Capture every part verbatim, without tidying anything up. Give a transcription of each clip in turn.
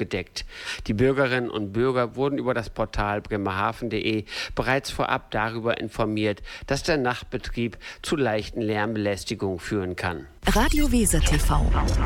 aufgedeckt. Die Bürgerinnen und Bürger wurden über das Portal bremerhaven punkt de bereits vorab darüber informiert, dass der Nachtbetrieb zu leichten Lärmbelästigungen führen kann. Radio Weser T V.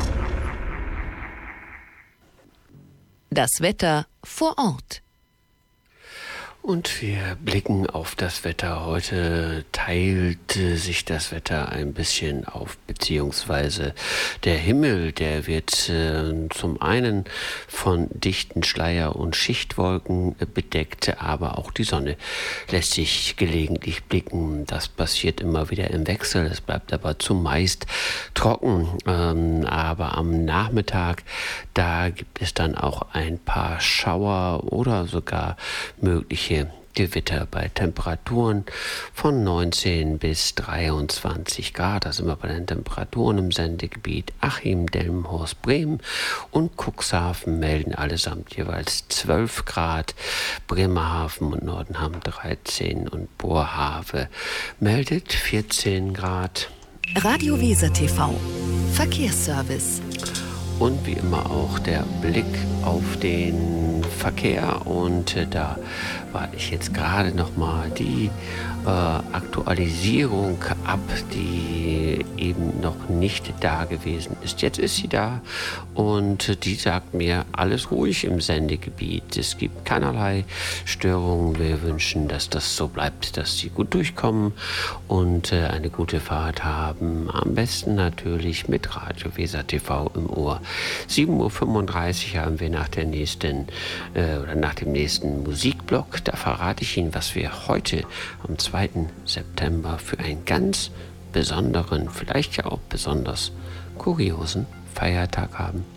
Das Wetter vor Ort. Und wir blicken auf das Wetter. Heute teilt äh, sich das Wetter ein bisschen auf, beziehungsweise der Himmel, der wird äh, zum einen von dichten Schleier- und Schichtwolken äh, bedeckt, aber auch die Sonne lässt sich gelegentlich blicken. Das passiert immer wieder im Wechsel, es bleibt aber zumeist trocken. Ähm, aber am Nachmittag, da gibt es dann auch ein paar Schauer oder sogar mögliche Gewitter bei Temperaturen von neunzehn bis dreiundzwanzig Grad. Da sind wir bei den Temperaturen im Sendegebiet Achim, Delmenhorst, Bremen und Cuxhaven melden allesamt jeweils zwölf Grad. Bremerhaven und Nordenham dreizehn und Boerhaave meldet vierzehn Grad. Radio Weser T V. Verkehrsservice. Und wie immer auch der Blick auf den Verkehr. Und äh, da warte ich jetzt gerade nochmal die äh, Aktualisierung ab, die eben noch nicht da gewesen ist. Jetzt ist sie da und äh, die sagt mir, alles ruhig im Sendegebiet. Es gibt keinerlei Störungen. Wir wünschen, dass das so bleibt, dass Sie gut durchkommen und äh, eine gute Fahrt haben. Am besten natürlich mit Radio Weser T V im Ohr. sieben Uhr fünfunddreißig haben wir nach der nächsten äh, oder nach dem nächsten Musikblock. Da verrate ich Ihnen, was wir heute am zweiten September für einen ganz besonderen, vielleicht ja auch besonders kuriosen Feiertag haben.